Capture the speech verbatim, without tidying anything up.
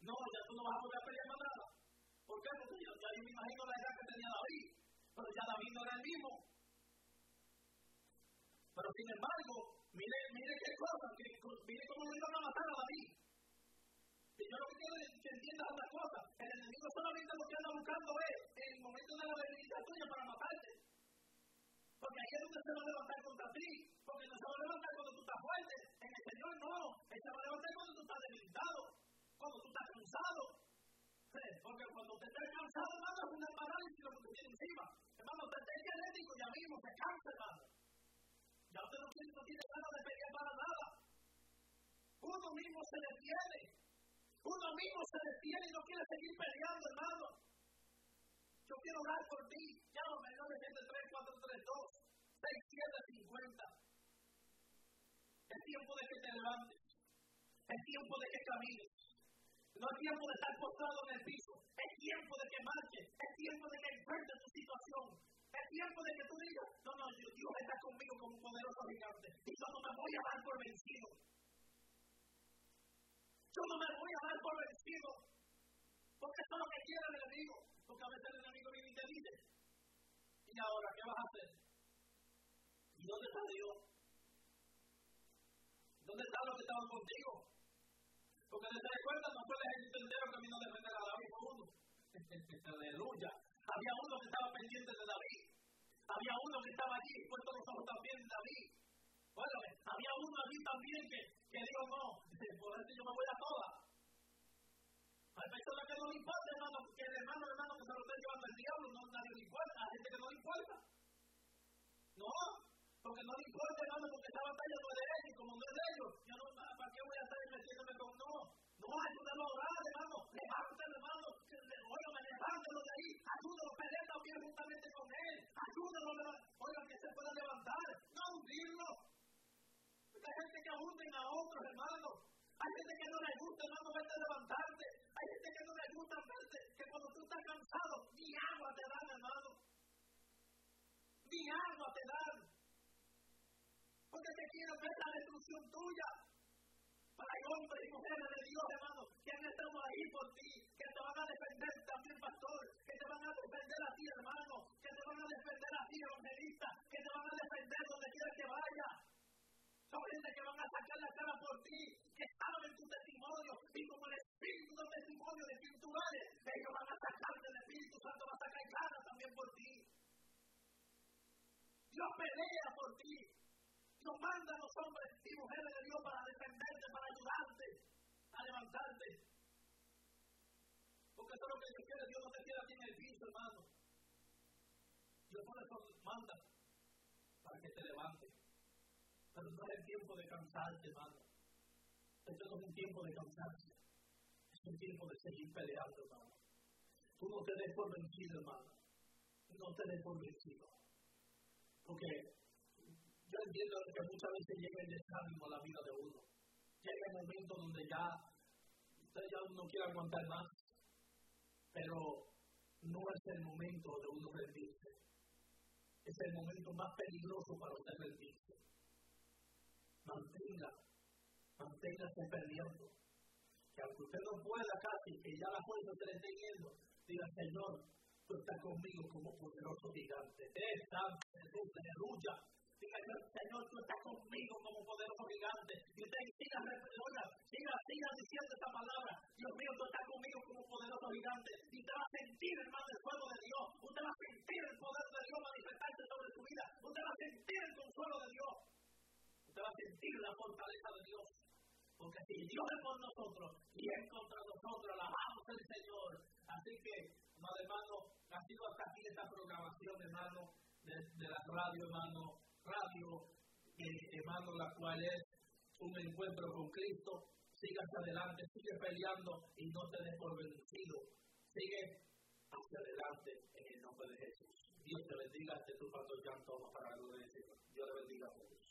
No, ya tú no vas a volver a pelear más nada. ¿Por qué? Porque yo, ya yo me imagino la edad que tenía David, pero ya David no era el mismo. Pero sin embargo, mire, mire qué cosa, mire cómo lo iban a matar a David. Y yo lo que quiero es que entiendas una cosa, el enemigo solamente lo que anda buscando es en el momento de la debilidad tuya para matarte. Porque ahí es donde se va a levantar contra ti, porque no se va a levantar cuando tú estás fuerte. En el Señor no, Él se va a levantar cuando tú estás debilitado, cuando tú estás cansado. Porque cuando te estés cansado, hermano, es una parálisis lo que te tiene encima. Hermano, te estés genético ya mismo, se cansa, hermano. Ya usted no tiene, no tiene ganas de pelear para nada. Uno mismo se detiene. Uno mismo se detiene y no quiere seguir peleando, hermano. Yo quiero orar por ti. Llámame al nueve siete tres, cuatro tres dos, seis siete cinco cero. Es tiempo de que te levantes. Es tiempo de que camines. No es tiempo de estar postrado en el piso. Es tiempo de que marches. Es tiempo de que enfrentes tu situación. Es tiempo de que tú digas, no, no, Dios está conmigo como un poderoso gigante. Y yo no me voy a dar por vencido. Yo no me voy a dar por vencido. Porque eso es lo que quiere el enemigo. Porque a veces el enemigo viene y te dice, ¿y ahora qué vas a hacer? ¿Y dónde está Dios? ¿Dónde están los que estaban contigo? Porque desde la cuenta no fue el ejército entero que vino a defender a David por uno. Aleluya. Había uno que estaba pendiente de David. Había uno que estaba allí y puesto los ojos también en David. Bueno, había uno allí también que, que dijo, no, por eso yo me voy a todas. Hay personas que no le importa, hermano, que el hermano, hermano, que se lo esté llevando el diablo, no nadie le importa, hay gente que no le importa. No, porque no le importa, hermano, porque esa batalla no es de ellos, como no es de ellos, yo no, ¿para qué voy a estar metiéndome con no? No, ayúdalo a orar, hermano, levántalo, hermano, óigame, levántalo de ahí, ayúdalo, pelea también juntamente con él, ayúdalo, oiga, que se pueda levantar, no hundirlo. Porque hay gente que hunden a otros, hermano. Hay gente que no le gusta, hermano, verte levantarte. Hay gente que no le gusta verte, que cuando tú estás cansado, ni agua te dan, hermano. Ni agua te dan. Porque te quieren ver la destrucción tuya. Para hay hombres y mujeres de Dios, hermano, que han estado ahí por ti, que te van a defender también, pastor, que te van a defender a ti, hermano, que te van a defender a ti, evangelista, que te van a defender donde quiera que vaya. Son gente que van a sacar la cara por ti, que saben tu testimonio, y como el Espíritu de testimonio de espirituales, ellos van a sacarte, el Espíritu Santo va a sacar cara también por ti. Dios pelea por ti. Dios manda a los hombres y mujeres de Dios para defenderte, para ayudarte a levantarte. Porque eso es lo que Dios quiere. Dios no te quiere a ti en el piso, hermano. Dios por eso manda para que te levantes. Pero no es el tiempo de cansarse, hermano. Esto no es un tiempo de cansarse. Es un tiempo de seguir peleando, hermano. Tú no te des por vencido, hermano. No te des por vencido. Porque yo entiendo que muchas veces llega el desánimo a la vida de uno. Llega el momento donde ya usted ya no quiere aguantar más. Pero no es el momento de uno rendirse. Es el momento más peligroso para usted rendirse. Mantenga, manténgase peleando. Que aunque usted no pueda casi, que ya la fuerza se le esté yendo, diga, Señor, tú estás conmigo como poderoso gigante. Es santo, Jesús, aleluya. Diga, Señor, tú estás conmigo como poderoso gigante. Y usted siga, oiga, siga, siga diciendo esa palabra. Dios mío, tú estás conmigo como poderoso gigante. Y usted va a sentir, hermano, el fuego de Dios. Usted va a sentir el poder de Dios manifestarse sobre su vida. Usted va a sentir el consuelo de Dios. Usted va a sentir la fortaleza de Dios. Porque si Dios es por nosotros, ¿quién contra nosotros? Alabamos al Señor. Así que, amado hermano, ha sido hasta aquí esta programación, hermano, de, de la radio, hermano, radio, eh, hermano, la cual es un encuentro con Cristo. Sigas adelante, sigue peleando y no te des por vencido. Sigue hacia adelante en el nombre de Jesús. Dios te bendiga. Este es tu pastor Jan Thomas para la gloria de Dios. Dios te bendiga a todos.